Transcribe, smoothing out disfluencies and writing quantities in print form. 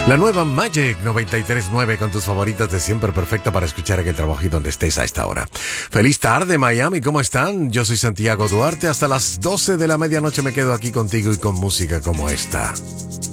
La nueva Magic 93.9 con tus favoritas de siempre, perfecta para escuchar en el trabajo y donde estés a esta hora. Feliz tarde, Miami, ¿cómo están? Yo soy Santiago Duarte. Hasta las 12 de la medianoche me quedo aquí contigo y con música como esta.